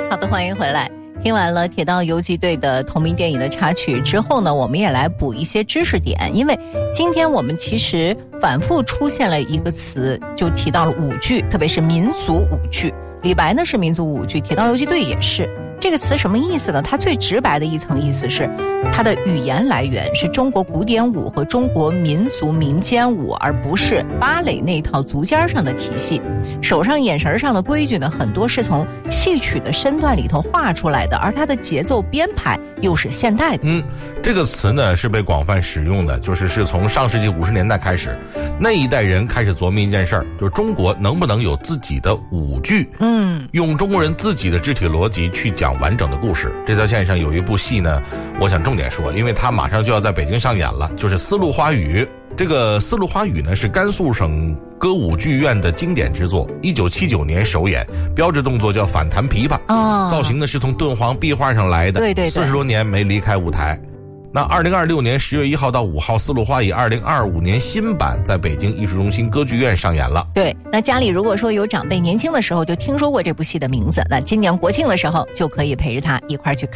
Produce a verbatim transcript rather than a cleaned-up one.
好的，欢迎回来。听完了铁道游击队的同名电影的插曲之后呢，我们也来补一些知识点。因为今天我们其实反复出现了一个词，就提到了舞剧，特别是民族舞剧。李白呢是民族舞剧，铁道游击队也是。这个词什么意思呢？它最直白的一层意思是它的语言来源是中国古典舞和中国民族民间舞，而不是芭蕾那套足尖上的体系。手上眼神上的规矩呢，很多是从戏曲的身段里头画出来的，而它的节奏编排又是现代的。 嗯，这个词呢是被广泛使用的，就是是从上世纪五十年代开始，那一代人开始琢磨一件事儿，就是中国能不能有自己的舞剧， 嗯， 用中国人自己的肢体逻辑去讲完整的故事。这条线上有一部戏呢，我想重点说，因为它马上就要在北京上演了，就是《丝路花语》。这个《丝路花语》呢是甘肃省歌舞剧院的经典之作，一九七九年首演，标志动作叫反弹琵琶， 哦， 造型呢是从敦煌壁画上来的， 对对对， 四十多年没离开舞台。那二零二六年十月一号到五号，《丝路花语》二零二五年新版在北京艺术中心歌剧院上演了。 对，那家里如果说有长辈年轻的时候就听说过这部戏的名字，那今年国庆的时候就可以陪着他一块儿去看。